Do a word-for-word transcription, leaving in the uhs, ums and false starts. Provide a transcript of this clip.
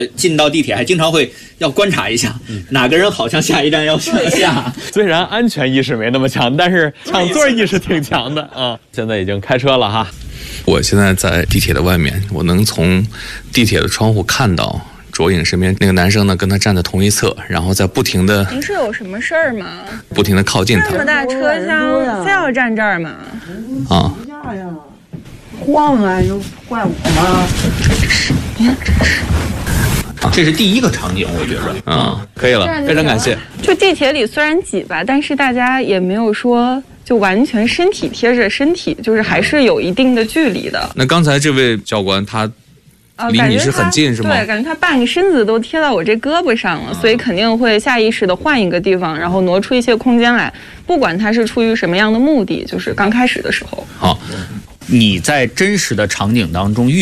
进到地铁还经常会要观察一下，嗯、哪个人好像下一站要上下。 虽然安全意识没那么强，但是抢座意识挺强的啊。现在已经开车了哈。 我现在在地铁的外面，我能从地铁的窗户看到卓颖身边那个男生呢，跟他站在同一侧，然后在不停的。 您是有什么事儿吗？ 不停的靠近他。 这么大车厢，非要站这儿吗？ 啊。 晃啊，又怪我吗？ 真是，你看真是。 这是第一个场景，我觉得， 嗯，可以了，非常感谢。 就地铁里虽然挤吧，但是大家也没有说就完全身体贴着身体，就是还是有一定的距离的。 那刚才这位教官他离你是很近是吗？ 对，感觉他半个身子都贴到我这胳膊上了，所以肯定会下意识的换一个地方，然后挪出一些空间来。不管他是出于什么样的目的，就是刚开始的时候。 好，你在真实的场景当中遇